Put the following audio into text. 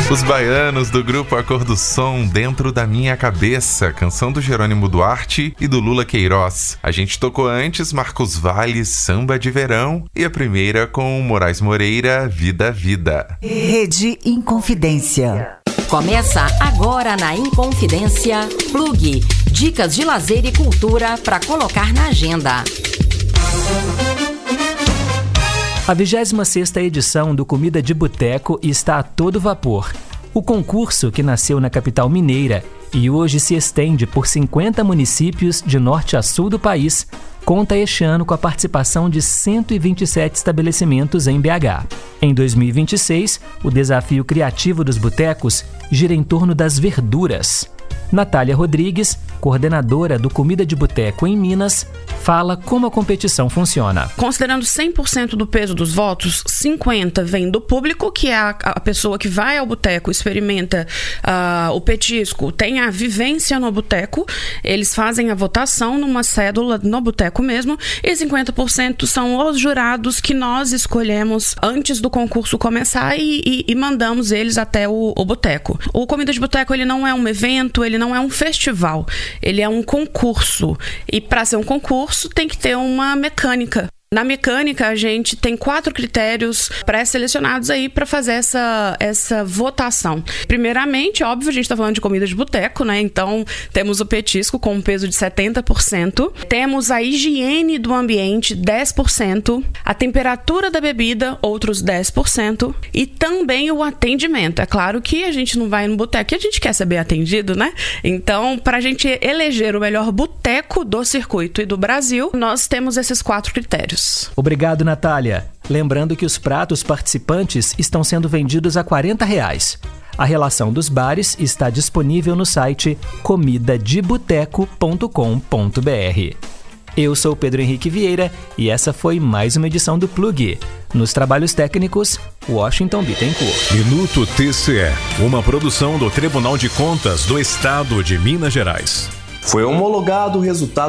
Os Baianos, do grupo A Cor do Som, Dentro da Minha Cabeça, canção do Jerônimo Duarte e do Lula Queiroz. A gente tocou antes Marcos Valles, Samba de Verão, e a primeira com Moraes Moreira, Vida Vida. Rede Inconfidência. Começa agora na Inconfidência, Plug, dicas de lazer e cultura para colocar na agenda. A 26ª edição do Comida de Boteco está a todo vapor. O concurso, que nasceu na capital mineira e hoje se estende por 50 municípios de norte a sul do país, conta este ano com a participação de 127 estabelecimentos em BH. Em 2026, o desafio criativo dos botecos gira em torno das verduras. Natália Rodrigues, coordenadora do Comida de Boteco em Minas, fala como a competição funciona. Considerando 100% do peso dos votos, 50% vem do público, que é a pessoa que vai ao boteco, experimenta o petisco, tem a vivência no boteco, eles fazem a votação numa cédula no boteco mesmo, e 50% são os jurados que nós escolhemos antes do concurso começar e mandamos eles até o boteco. O Comida de Boteco, ele não é um evento, ele não é um festival, ele é um concurso. E para ser um concurso tem que ter uma mecânica. Na mecânica, a gente tem 4 critérios pré-selecionados aí para fazer essa votação. Primeiramente, óbvio, a gente está falando de comida de boteco, né? Então, temos o petisco com um peso de 70%. Temos a higiene do ambiente, 10%. A temperatura da bebida, outros 10%. E também o atendimento. É claro que a gente não vai no boteco e a gente quer ser bem atendido, né? Então, para a gente eleger o melhor boteco do circuito e do Brasil, nós temos esses 4 critérios. Obrigado, Natália. Lembrando que os pratos participantes estão sendo vendidos a R$40. A relação dos bares está disponível no site comidadeboteco.com.br. Eu sou Pedro Henrique Vieira e essa foi mais uma edição do Plug. Nos trabalhos técnicos, Washington Bittencourt. Minuto TCE, uma produção do Tribunal de Contas do Estado de Minas Gerais. Foi homologado o resultado